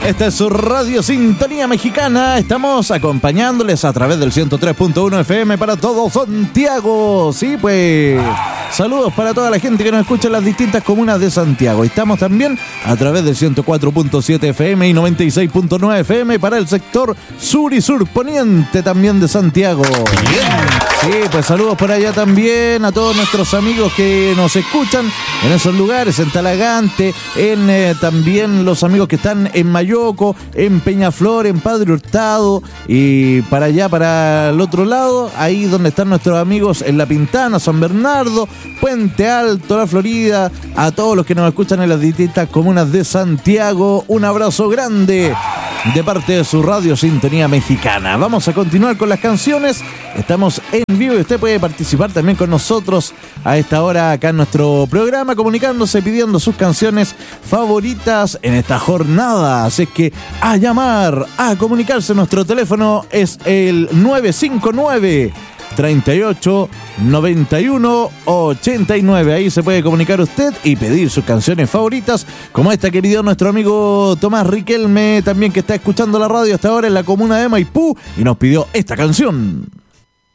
Esta es su Radio Sintonía Mexicana. Estamos acompañándoles a través del 103.1 FM para todo Santiago. Sí, pues saludos para toda la gente que nos escucha en las distintas comunas de Santiago. Estamos también a través del 104.7 FM y 96.9 FM para el sector sur y sur poniente también de Santiago. Sí, pues saludos por allá también a todos nuestros amigos que nos escuchan en esos lugares, en Talagante, en también los amigos que están en Mayoco, en Peñaflor, en Padre Hurtado y para allá, para el otro lado, ahí donde están nuestros amigos en La Pintana, San Bernardo, Puente Alto, La Florida, a todos los que nos escuchan en las distintas comunas de Santiago, un abrazo grande de parte de su Radio Sintonía Mexicana. Vamos a continuar con las canciones, estamos en vivo y usted puede participar también con nosotros a esta hora acá en nuestro programa, comunicándose, pidiendo sus canciones favoritas en esta jornada. Así que a llamar, a comunicarse, nuestro teléfono es el 959 38 91 89. Ahí se puede comunicar usted y pedir sus canciones favoritas, como esta que pidió nuestro amigo Tomás Riquelme, también que está escuchando la radio hasta ahora en la comuna de Maipú, y nos pidió esta canción.